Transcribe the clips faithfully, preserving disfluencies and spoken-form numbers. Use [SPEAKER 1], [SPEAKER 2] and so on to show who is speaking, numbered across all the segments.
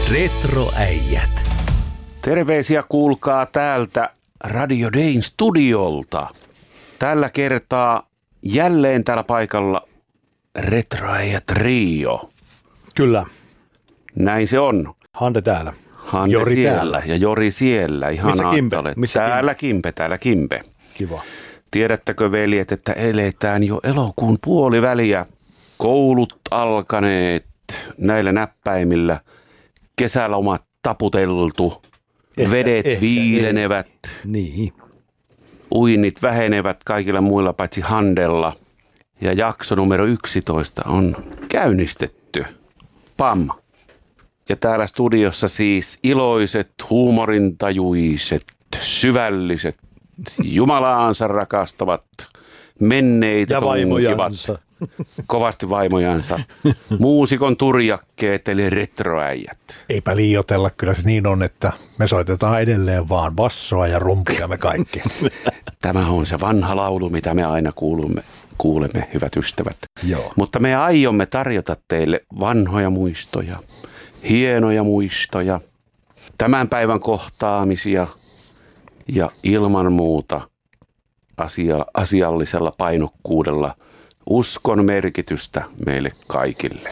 [SPEAKER 1] Retroäijät.
[SPEAKER 2] Terveisiä kuulkaa täältä Radio Dayn studiolta. Tällä kertaa jälleen täällä paikalla Retroäijät Trio.
[SPEAKER 3] Kyllä.
[SPEAKER 2] Näin se on.
[SPEAKER 3] Hande täällä.
[SPEAKER 2] Hande
[SPEAKER 3] Jori
[SPEAKER 2] siellä
[SPEAKER 3] täällä.
[SPEAKER 2] ja Jori siellä. Ihan
[SPEAKER 3] Missä Kimpe? Missä
[SPEAKER 2] täällä Kimpe, täällä Kimpe.
[SPEAKER 3] Kiva.
[SPEAKER 2] Tiedättekö veljet, että eletään jo elokuun puoliväliä. Koulut alkaneet näillä näppäimillä. Kesälomat taputeltu. Ehkä, vedet ehkä, viilenevät.
[SPEAKER 3] Ehkä. Niin.
[SPEAKER 2] Uinnit vähenevät kaikilla muilla paitsi Handella. Ja jakso numero yksitoista on käynnistetty. Pam. Ja täällä studiossa siis iloiset, huumorintajuiset, syvälliset, Jumalaansa rakastavat, menneitä
[SPEAKER 3] ja
[SPEAKER 2] tunkivat, kovasti vaimojansa, muusikon turjakkeet eli retroäijät.
[SPEAKER 4] Eipä liioitella, kyllä se niin on, että me soitetaan edelleen vaan bassoa ja rumpuja me kaikki.
[SPEAKER 2] Tämä on se vanha laulu, mitä me aina kuulumme, kuulemme, hyvät ystävät.
[SPEAKER 3] Joo.
[SPEAKER 2] Mutta me aiomme tarjota teille vanhoja muistoja, hienoja muistoja, tämän päivän kohtaamisia ja ilman muuta asia, asiallisella painokkuudella uskon merkitystä meille kaikille.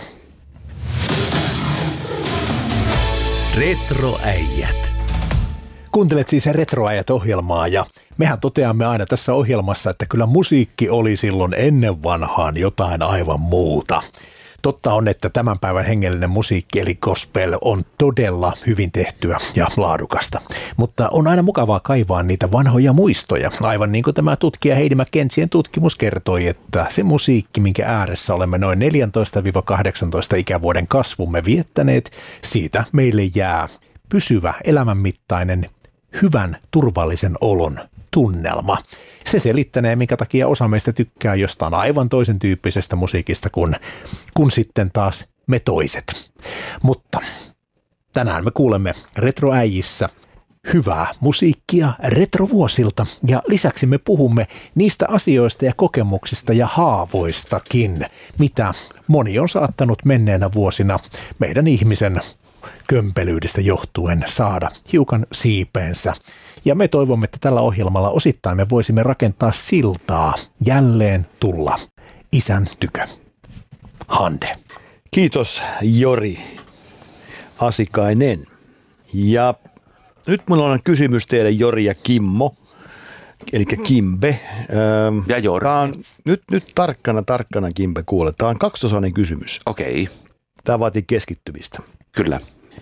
[SPEAKER 1] Retroäijät.
[SPEAKER 4] Kuuntelet siis Retroäijät-ohjelmaa ja mehän toteamme aina tässä ohjelmassa, että kyllä musiikki oli silloin ennen vanhaan jotain aivan muuta. Totta on, että tämän päivän hengellinen musiikki eli gospel on todella hyvin tehtyä ja laadukasta, mutta on aina mukavaa kaivaa niitä vanhoja muistoja. Aivan niin kuin tämä tutkija Heidi McKenzien tutkimus kertoi, että se musiikki, minkä ääressä olemme noin neljätoista kahdeksantoista ikävuoden kasvumme viettäneet, siitä meille jää pysyvä elämänmittainen hyvän turvallisen olon tunnelma. Se selittänee, minkä takia osa meistä tykkää jostain aivan toisen tyyppisestä musiikista kuin, kuin sitten taas me toiset. Mutta tänään me kuulemme Retroäijissä hyvää musiikkia retrovuosilta ja lisäksi me puhumme niistä asioista ja kokemuksista ja haavoistakin, mitä moni on saattanut menneenä vuosina meidän ihmisen kömpelyydestä johtuen saada hiukan siipeensä. Ja me toivomme, että tällä ohjelmalla osittain me voisimme rakentaa siltaa jälleen tulla isän tykö. Hande.
[SPEAKER 3] Kiitos Jori Asikainen. Ja nyt minulla on kysymys teille Jori ja Kimmo, eli Kimbe.
[SPEAKER 2] Ja Jori.
[SPEAKER 3] Tämä on, nyt, nyt tarkkana, tarkkana Kimbe kuule. Tämä on kaksiosainen kysymys.
[SPEAKER 2] Okei.
[SPEAKER 3] Tämä vaatii keskittymistä.
[SPEAKER 2] Kyllä.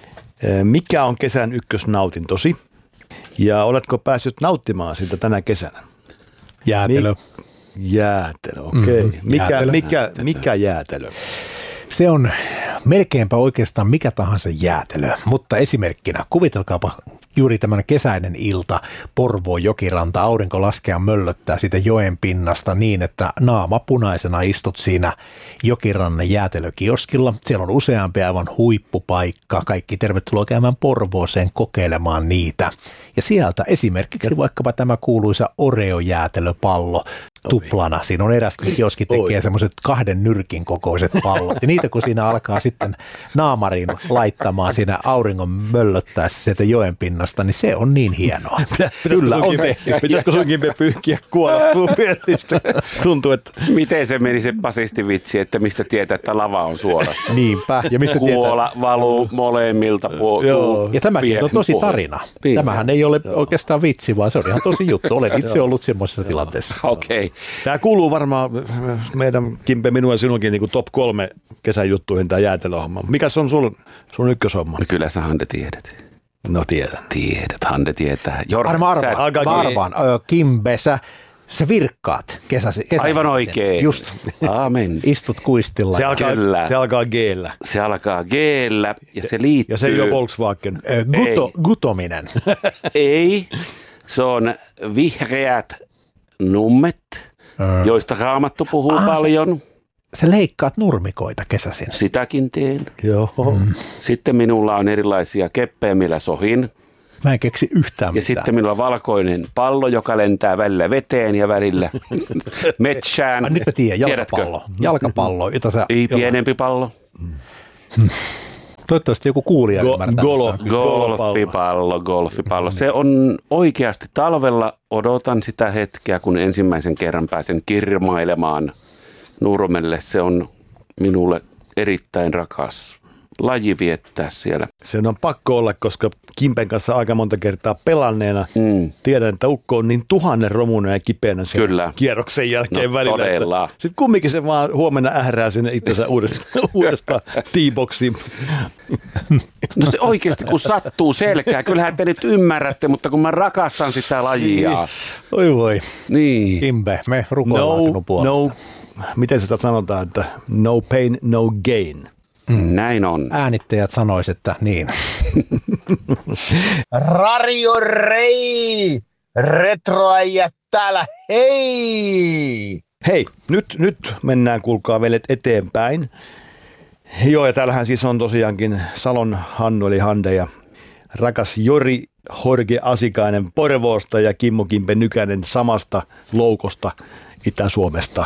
[SPEAKER 3] Mikä on kesän ykkösnautintosi? Ja oletko päässyt nauttimaan siltä tänä kesänä?
[SPEAKER 4] Jäätelö.
[SPEAKER 3] Mik- jäätelö, okei. Okay.
[SPEAKER 4] Mm-hmm.
[SPEAKER 3] Mikä,
[SPEAKER 4] Jäätelö.
[SPEAKER 3] mikä,
[SPEAKER 2] Jäätelö.
[SPEAKER 3] mikä jäätelö?
[SPEAKER 4] Se on melkeinpä oikeastaan mikä tahansa jäätelö, mutta esimerkkinä kuvitelkaapa juuri tämän kesäinen ilta, Porvoon jokiranta, aurinko laskea möllöttää siitä joen pinnasta niin, että naama punaisena istut siinä jokirannan jäätelökioskilla. Siellä on useampi aivan huippupaikka, kaikki tervetuloa käymään Porvooseen kokeilemaan niitä. Ja sieltä esimerkiksi vaikkapa tämä kuuluisa Oreo-jäätelöpallo tuplana. Siinä on eräskin kioski tekee semmoiset kahden nyrkin kokoiset pallot. Ja niitä kun siinä alkaa sitten naamariin laittamaan siinä auringon möllöttäessä sieltä joen pinnasta, niin se on niin hienoa. Kyllä on tehty.
[SPEAKER 3] Pitäisikö sunkin pyyhkiä kuolla pelistä? Tuntuu, että...
[SPEAKER 2] Miten se meni se basistivitsi, että mistä tietää, että lava on suorassa?
[SPEAKER 4] Niinpä. Ja mistä
[SPEAKER 2] Kuola valuu molemmilta puolilta.
[SPEAKER 4] Ja tämäkin on tosi tarina.
[SPEAKER 2] Niin
[SPEAKER 4] Tämähän ei ole oikeastaan vitsi, vaan se on ihan tosi juttu. Olen itse ollut semmoisessa tilanteessa.
[SPEAKER 2] Okei. Okay.
[SPEAKER 3] Tämä kuuluu varmaan meidän Kimpe, minun ja sinunkin niin kuin top kolme kesäjuttuihin tämä jäätelöhomma. Mikä se on sun, sun ykköshomma?
[SPEAKER 2] No kyllä sä Hande tiedät.
[SPEAKER 3] No tiedän.
[SPEAKER 2] Tiedät, Hande tietää. Jor,
[SPEAKER 4] Arma
[SPEAKER 2] sä-
[SPEAKER 4] arvaan, mä arvaan. Ö, Kimbe, sä, sä virkkaat kesäsi. kesäsi.
[SPEAKER 2] Aivan oikein.
[SPEAKER 4] Just.
[SPEAKER 2] Aamen.
[SPEAKER 4] Istut kuistilla.
[SPEAKER 3] Se alkaa,
[SPEAKER 2] Kyllä.
[SPEAKER 3] se alkaa G-llä.
[SPEAKER 2] Se alkaa G-llä ja se liittyy...
[SPEAKER 3] Ja se ei ole Volkswagen.
[SPEAKER 4] Ö, guto, gutominen.
[SPEAKER 2] Ei, se on vihreät nummet, joista Raamattu puhuu
[SPEAKER 4] Ah,
[SPEAKER 2] paljon.
[SPEAKER 4] Sä leikkaat nurmikoita kesäsin.
[SPEAKER 2] Sitäkin teen.
[SPEAKER 3] Joo.
[SPEAKER 4] Mm.
[SPEAKER 2] Sitten minulla on erilaisia keppejä, millä sohin.
[SPEAKER 4] Mä en keksi yhtään
[SPEAKER 2] Ja
[SPEAKER 4] mitään.
[SPEAKER 2] sitten minulla on valkoinen pallo, joka lentää välillä veteen ja välillä metsään.
[SPEAKER 4] Ai, nyt mä tiedän,
[SPEAKER 2] Tiedätkö?
[SPEAKER 4] jalkapallo. Jalkapallo, jota sä...
[SPEAKER 2] Ei
[SPEAKER 4] jollain-
[SPEAKER 2] pienempi pallo.
[SPEAKER 4] No Toivottavasti joku kuulija
[SPEAKER 3] Go-
[SPEAKER 4] ymmärtää.
[SPEAKER 3] golo-
[SPEAKER 4] mistä on
[SPEAKER 2] Golfipallo, golfipallo. Se on oikeasti talvella, odotan sitä hetkeä, kun ensimmäisen kerran pääsen kirmailemaan Nurmelle. Se on minulle erittäin rakas laji viettää siellä.
[SPEAKER 3] Sen on pakko olla, koska Kimpen kanssa aika monta kertaa pelanneena mm. tiedän, että ukko on niin tuhannen romuna ja kipeänä sen
[SPEAKER 2] Kyllä.
[SPEAKER 3] kierroksen jälkeen
[SPEAKER 2] No,
[SPEAKER 3] välillä.
[SPEAKER 2] todella.
[SPEAKER 3] Sitten kumminkin se vaan huomenna ährää sinne itsensä uudestaan, uudestaan T-boksiin.
[SPEAKER 2] No se oikeasti, kun sattuu selkää, kyllähän te nyt ymmärrätte, mutta kun mä rakastan sitä lajia.
[SPEAKER 4] Oi voi,
[SPEAKER 2] Niin.
[SPEAKER 4] Kimbe, me rukoillaan
[SPEAKER 3] No,
[SPEAKER 4] sinun puolesta.
[SPEAKER 3] no, miten sitä sanotaan, että no pain, no gain.
[SPEAKER 2] Mm. Näin on.
[SPEAKER 4] Äänittäjät sanois, että niin.
[SPEAKER 1] Radio Rei! Retroäijät täällä, hei!
[SPEAKER 3] Hei, nyt, nyt mennään, kuulkaa veljet, eteenpäin. Joo, ja täällähän siis on tosiaankin Salon Hannu eli Hande ja rakas Jori Jorge Asikainen Porvoosta ja Kimmo Kimpe Nykänen samasta loukosta Itä-Suomesta.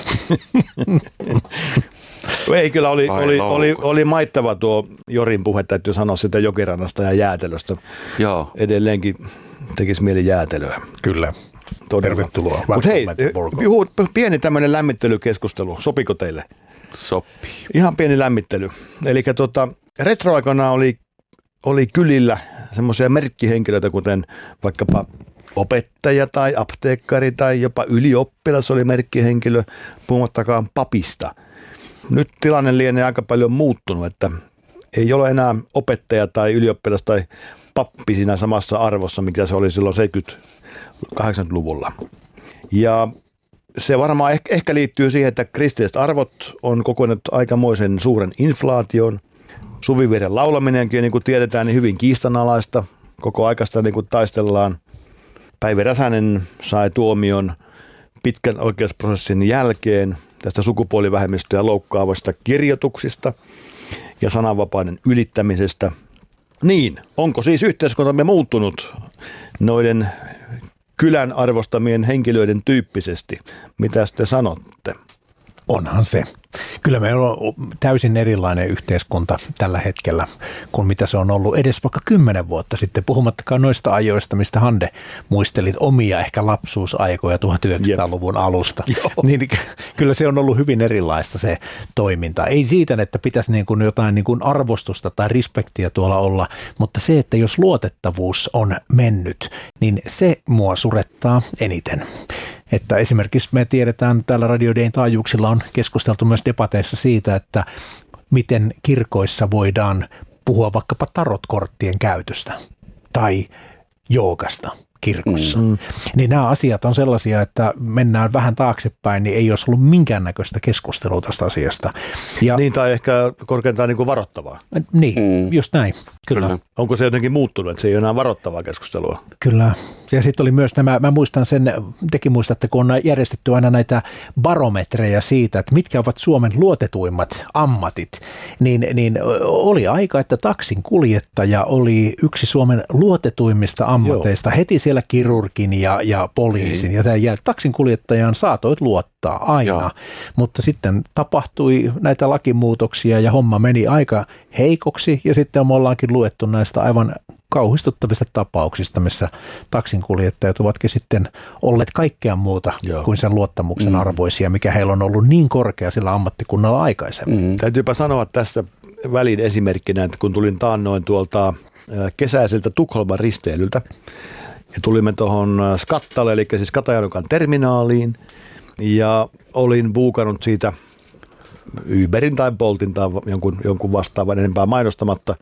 [SPEAKER 3] Ei kyllä, oli, oli, oli, oli maittava tuo Jorin puhe, täytyy sanoa sitä Jokirannasta ja jäätelöstä.
[SPEAKER 2] Joo.
[SPEAKER 3] Edelleenkin tekisi mieli jäätelöä.
[SPEAKER 4] Kyllä.
[SPEAKER 3] Todella.
[SPEAKER 4] Tervetuloa.
[SPEAKER 3] Mutta hei,
[SPEAKER 4] Welcome
[SPEAKER 3] juhu, pieni tämmöinen lämmittelykeskustelu. Sopiko teille?
[SPEAKER 2] Sopii.
[SPEAKER 3] Ihan pieni lämmittely. Eli tota, retroaikana oli, oli kylillä semmoisia merkkihenkilöitä, kuten vaikkapa opettaja tai apteekkari tai jopa ylioppilas oli merkkihenkilö, puhumattakaan papista. Nyt tilanne lienee aika paljon muuttunut, että ei ole enää opettaja tai ylioppilas tai pappi siinä samassa arvossa, mikä se oli silloin seitsemänkymmentä-kahdeksankymmentäluvulla. Ja se varmaan ehkä, ehkä liittyy siihen, että kristilliset arvot on kokonut aikamoisen suuren inflaation. Suvivirren laulaminenkin, niin kuin tiedetään, niin hyvin kiistanalaista. Koko aikaista niin kuin taistellaan. Päivi Räsänen sai tuomion pitkän oikeusprosessin jälkeen tästä sukupuolivähemmistöjä loukkaavasta kirjoituksista ja sananvapauden ylittämisestä. Niin, onko siis yhteiskuntamme muuttunut noiden kylän arvostamien henkilöiden tyyppisesti? Mitä te sanotte?
[SPEAKER 4] Onhan se. Kyllä meillä on täysin erilainen yhteiskunta tällä hetkellä kuin mitä se on ollut edes vaikka kymmenen vuotta sitten, puhumattakaan noista ajoista, mistä Hande muistelit omia ehkä lapsuusaikoja tuhatyhdeksänsataaluvun alusta. Niin, kyllä se on ollut hyvin erilaista se toiminta. Ei siitä, että pitäisi niin kuin jotain niin kuin arvostusta tai respektiä tuolla olla, mutta se, että jos luotettavuus on mennyt, niin se mua surettaa eniten. Että esimerkiksi me tiedetään, täällä Radio Dayn taajuuksilla on keskusteltu myös debateissa siitä, että miten kirkoissa voidaan puhua vaikkapa tarotkorttien käytöstä tai joogasta kirkossa. Mm. Niin nämä asiat on sellaisia, että mennään vähän taaksepäin, niin ei olisi ollut minkäännäköistä keskustelua tästä asiasta. Ja,
[SPEAKER 3] niin, tai ehkä korkeintaan niin kuin varoittavaa.
[SPEAKER 4] Niin, mm. just näin. Kyllä. Kyllä.
[SPEAKER 3] Onko se jotenkin muuttunut, että se ei ole enää varoittavaa keskustelua?
[SPEAKER 4] Kyllä. Ja sitten oli myös nämä, mä muistan sen, tekin muistatte, kun on järjestetty aina näitä barometreja siitä, että mitkä ovat Suomen luotetuimmat ammatit, niin, niin oli aika, että taksin kuljettaja oli yksi Suomen luotetuimmista ammateista. Joo. Heti siellä kirurgin ja, ja poliisin. Ei. Ja tämän jälkeen taksin kuljettajaan saatoit luottaa aina, Joo. mutta sitten tapahtui näitä lakimuutoksia ja homma meni aika heikoksi ja sitten me ollaankin luettu näistä aivan kauhistuttavista tapauksista, missä taksinkuljettajat ovatkin sitten olleet kaikkea muuta Joo. kuin sen luottamuksen mm. arvoisia, mikä heillä on ollut niin korkea sillä ammattikunnalla aikaisemmin.
[SPEAKER 3] Mm. Täytyypä sanoa tästä välin esimerkkinä, että kun tulin taannoin tuolta kesäiseltä Tukholman risteilyltä ja tulimme tuohon Skattalle, eli siis Katajanukan terminaaliin ja olin buukannut siitä Uberin tai Boltin tai jonkun, jonkun vastaavan enempää mainostamatta.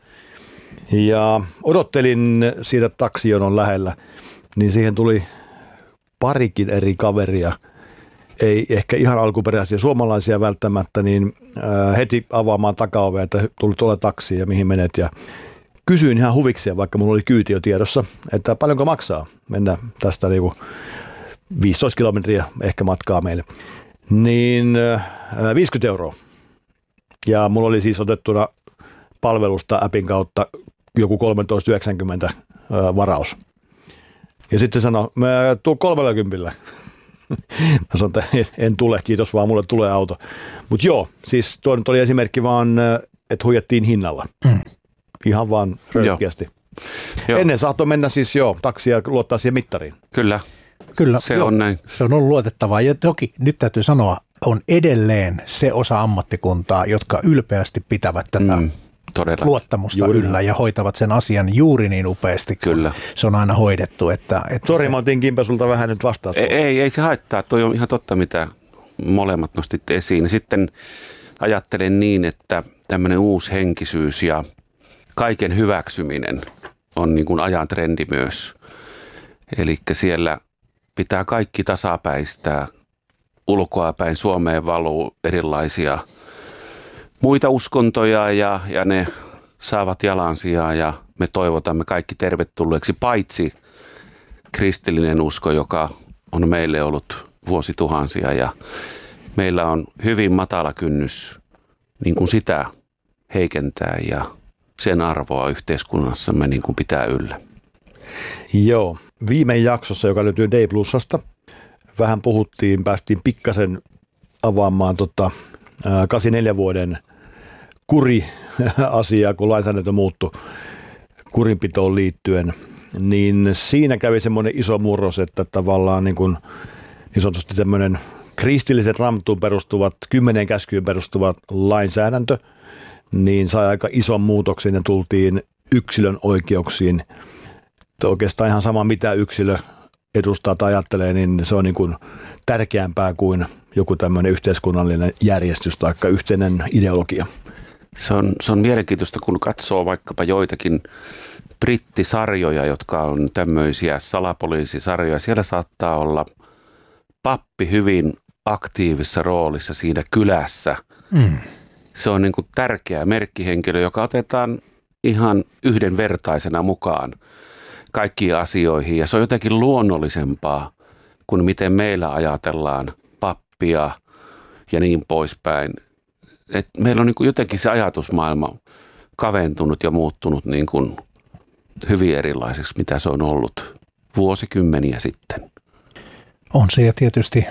[SPEAKER 3] Ja odottelin siinä taksijonon lähellä, niin siihen tuli parikin eri kaveria, ei ehkä ihan alkuperäisiä suomalaisia välttämättä, niin heti avaamaan takaovea, että tuli tuolla taksi ja mihin menet. Ja kysyin ihan huviksia, vaikka mulla oli kyyti jo tiedossa, että paljonko maksaa mennä tästä niin kuin viisitoista kilometriä ehkä matkaa meille. Niin viisikymmentä euroa. Ja mulla oli siis otettuna palvelusta appin kautta joku kolmetoista yhdeksänkymmentä varaus. Ja sitten se sanoi, mä tuun kolmellakymmenellä. Mä sanoin, että en tule, kiitos vaan, mulle tulee auto. Mutta joo, siis tuo nyt oli esimerkki vaan että huijattiin hinnalla. Mm. Ihan vaan röyhkeästi. Ennen saattoi mennä siis jo taksia luottaa siihen mittariin.
[SPEAKER 2] Kyllä.
[SPEAKER 4] Kyllä,
[SPEAKER 2] se
[SPEAKER 4] jo,
[SPEAKER 2] on näin.
[SPEAKER 4] Se on ollut luotettavaa. Ja toki nyt täytyy sanoa, on edelleen se osa ammattikuntaa, jotka ylpeästi pitävät tätä mm, luottamusta juuri yllä ja hoitavat sen asian juuri niin upeasti, Kyllä. se on aina hoidettu. Että, että
[SPEAKER 3] Sori,
[SPEAKER 4] se...
[SPEAKER 3] mä otin Kimpe sulta vähän nyt vastaan.
[SPEAKER 2] Ei, ei, ei se haittaa. Toi on ihan totta, mitä molemmat nostitte esiin. Sitten ajattelen niin, että tämmöinen uusi henkisyys ja kaiken hyväksyminen on niin kuin ajan trendi myös. Eli siellä pitää kaikki tasapäistää. Ulkoapäin Suomeen valuu erilaisia muita uskontoja ja, ja ne saavat jalansijaa ja me toivotamme kaikki tervetulleeksi, paitsi kristillinen usko, joka on meille ollut vuosituhansia ja meillä on hyvin matala kynnys niin kuin sitä heikentää ja sen arvoa yhteiskunnassamme niin kuin pitää yllä.
[SPEAKER 3] Joo, viime jaksossa, joka löytyy D Plusasta, vähän puhuttiin, päästiin pikkasen avaamaan tota, kahdeksankymmentäneljä vuoden kuri-asiaa, kun lainsäädäntö muuttui kurinpitoon liittyen, niin siinä kävi semmoinen iso murros, että tavallaan niin kuin niin sanotusti tämmöinen kristillisen raamatuun perustuvat, kymmeneen käskyyn perustuvat lainsäädäntö, niin sai aika ison muutoksen ja tultiin yksilön oikeuksiin. Oikeastaan ihan sama, mitä yksilö edustaa tai ajattelee, niin se on niin kuin tärkeämpää kuin joku tämmöinen yhteiskunnallinen järjestys tai yhteinen ideologia.
[SPEAKER 2] Se on, se on mielenkiintoista, kun katsoo vaikkapa joitakin brittisarjoja, jotka on tämmöisiä salapoliisisarjoja. Siellä saattaa olla pappi hyvin aktiivisessa roolissa siinä kylässä. Mm. Se on niin kuin tärkeä merkkihenkilö, joka otetaan ihan yhdenvertaisena mukaan kaikkiin asioihin. Ja se on jotenkin luonnollisempaa kuin miten meillä ajatellaan pappia ja niin poispäin. Et meillä on niin kuin jotenkin se ajatusmaailma kaventunut ja muuttunut niin kuin hyvin erilaiseksi, mitä se on ollut vuosikymmeniä sitten.
[SPEAKER 4] On se ja tietysti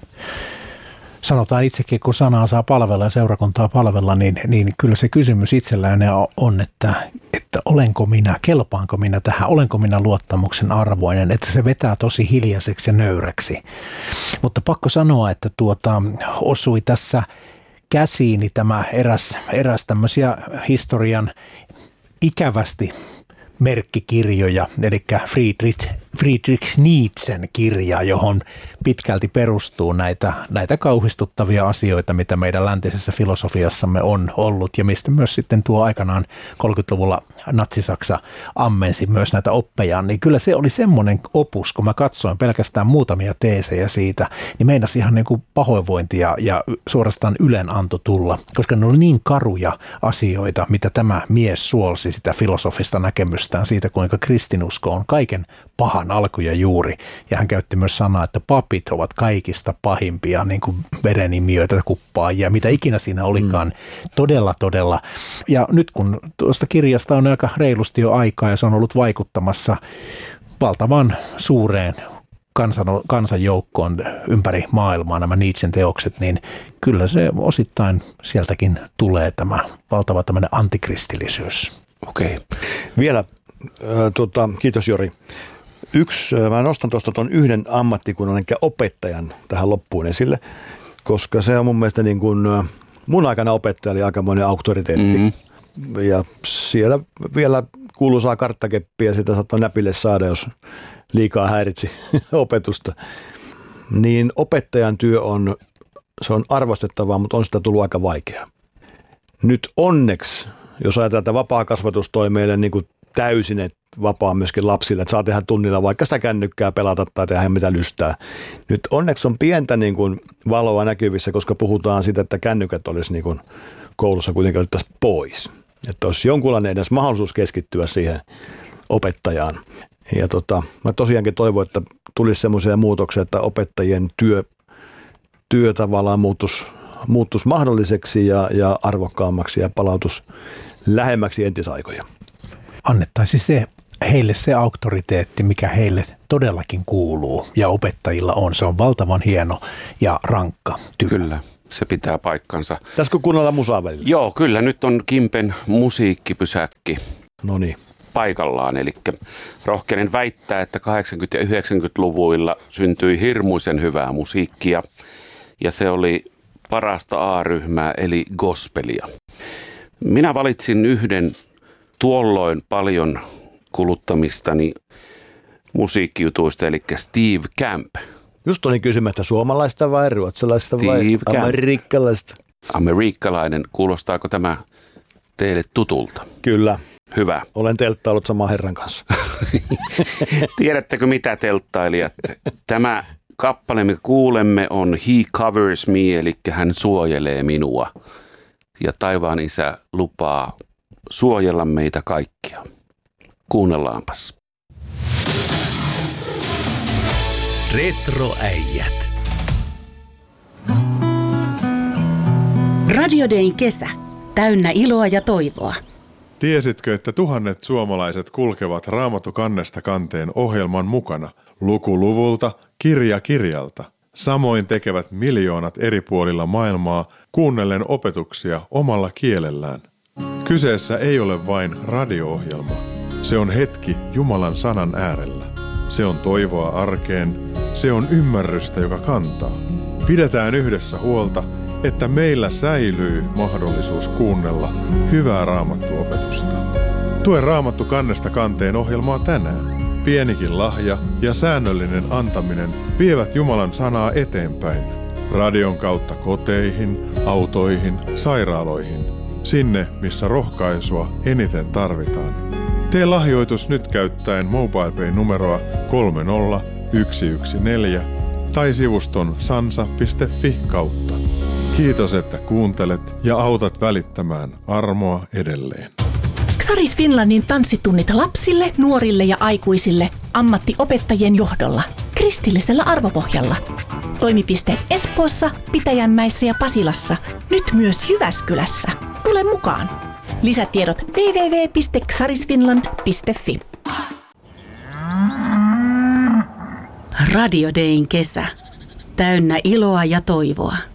[SPEAKER 4] sanotaan itsekin, kun sanaa saa palvella ja seurakuntaa palvella, niin, niin kyllä se kysymys itsellään on, että, että olenko minä, kelpaanko minä tähän, olenko minä luottamuksen arvoinen, että se vetää tosi hiljaiseksi ja nöyräksi. Mutta pakko sanoa, että tuota, osui tässä käsiini tämä eräs, eräs tämmöisiä historian ikävästi merkkikirjoja, eli Friedrich, Friedrich Nietzschen kirja, johon pitkälti perustuu näitä, näitä kauhistuttavia asioita, mitä meidän läntisessä filosofiassamme on ollut, ja mistä myös sitten tuo aikanaan kolmekymmentäluvulla Natsi-Saksa ammensi myös näitä oppejaan, niin kyllä se oli semmoinen opus, kun mä katsoin pelkästään muutamia teesejä siitä, niin meinasi ihan niin kuin pahoinvointia ja suorastaan ylenanto tulla, koska ne oli niin karuja asioita, mitä tämä mies suolsi sitä filosofista näkemystään siitä, kuinka kristinusko on kaiken pahan alku ja juuri. Ja hän käytti myös sanaa, että papit ovat kaikista pahimpia niin kuin verenimiöitä, kuppaajia, mitä ikinä siinä olikaan. Mm. Todella, todella. Ja nyt kun tuosta kirjasta on aika reilusti jo aikaa ja se on ollut vaikuttamassa valtavan suureen kansan, kansanjoukkoon ympäri maailmaa nämä Nietzschen teokset, niin kyllä se osittain sieltäkin tulee tämä valtava tämmöinen antikristillisyys.
[SPEAKER 3] Okei. Vielä, äh, tuota, kiitos Jori. Yksi, mä nostan tuosta tuon yhden ammattikunnan, eli opettajan tähän loppuun esille, koska se on mun mielestä niin kuin, mun aikana opettaja oli aikamoinen auktoriteetti. Mm-hmm. Ja siellä vielä kuuluisaa karttakeppiä, sitä saattoi näpille saada, jos liikaa häiritsi opetusta. Niin opettajan työ on, se on arvostettavaa, mutta on sitä tullut aika vaikeaa. Nyt onneksi, jos ajatellaan, että vapaa kasvatus toi meille niin kuin täysin, että vapaa myöskin lapsille, että saa tehdä tunnilla vaikka sitä kännykkää pelata tai tehdä mitä lystää. Nyt onneksi on pientä niin kuin valoa näkyvissä, koska puhutaan siitä, että kännykät olisi niin kuin koulussa kuitenkin otettaisiin pois. Että olisi jonkunlainen edes mahdollisuus keskittyä siihen opettajaan. Ja tota, mä tosiaankin toivon, että tulisi semmoisia muutoksia, että opettajien työ, työ tavallaan muuttuisi, muuttuisi mahdolliseksi ja, ja arvokkaammaksi ja palautus lähemmäksi entisaikoja.
[SPEAKER 4] Annettaisiin se, heille se auktoriteetti, mikä heille todellakin kuuluu ja opettajilla on. Se on valtavan hieno ja rankka työ.
[SPEAKER 2] Kyllä. Se pitää paikkansa.
[SPEAKER 3] Pitäisikö kuunnella musaa välillä?
[SPEAKER 2] Joo, kyllä. Nyt on Kimpen musiikkipysäkki
[SPEAKER 3] No niin.
[SPEAKER 2] paikallaan. Eli rohkenen väittää, että kahdeksankymmentä- ja yhdeksänkymmentäluvuilla syntyi hirmuisen hyvää musiikkia. Ja se oli parasta A-ryhmää, eli gospelia. Minä valitsin yhden tuolloin paljon kuluttamistani musiikkijutuista, eli Steve Camp.
[SPEAKER 3] Just olin kysymättä, suomalaista vai ruotsalaista vai
[SPEAKER 2] Steve Camp.
[SPEAKER 3] amerikkalaista?
[SPEAKER 2] Amerikkalainen. Kuulostaako tämä teille tutulta?
[SPEAKER 3] Kyllä.
[SPEAKER 2] Hyvä.
[SPEAKER 3] Olen telttaillut saman herran kanssa.
[SPEAKER 2] Tiedättekö mitä, telttailijat? Tämä kappale, mikä kuulemme, on He Covers Me, eli hän suojelee minua. Ja taivaan isä lupaa suojella meitä kaikkia. Kuunnellaanpas.
[SPEAKER 5] Retroäijät.
[SPEAKER 6] Radio Dayn kesä. Täynnä iloa ja toivoa.
[SPEAKER 7] Tiesitkö, että tuhannet suomalaiset kulkevat Raamattu kannesta kanteen ohjelman mukana, luku luvulta, kirja kirjalta? Samoin tekevät miljoonat eri puolilla maailmaa kuunnellen opetuksia omalla kielellään. Kyseessä ei ole vain radio-ohjelma. Se on hetki Jumalan sanan äärellä. Se on toivoa arkeen. Se on ymmärrystä, joka kantaa. Pidetään yhdessä huolta, että meillä säilyy mahdollisuus kuunnella hyvää raamattuopetusta. Tue Raamattu kannesta kanteen ohjelmaa tänään. Pienikin lahja ja säännöllinen antaminen vievät Jumalan sanaa eteenpäin. Radion kautta koteihin, autoihin, sairaaloihin. Sinne, missä rohkaisua eniten tarvitaan. Tee lahjoitus nyt käyttäen MobilePay-numeroa kolme nolla yksi yksi neljä tai sivuston sansa piste fi kautta. Kiitos, että kuuntelet ja autat välittämään armoa edelleen.
[SPEAKER 8] Xaris Finlandin tanssitunnit lapsille, nuorille ja aikuisille ammattiopettajien johdolla, kristillisellä arvopohjalla. Toimipisteet Espoossa, Pitäjänmäessä ja Pasilassa, nyt myös Jyväskylässä. Tule mukaan! Lisätiedot double-u double-u double-u piste xarisfinland piste fi.
[SPEAKER 6] Radio Dayn kesä. Täynnä iloa ja toivoa.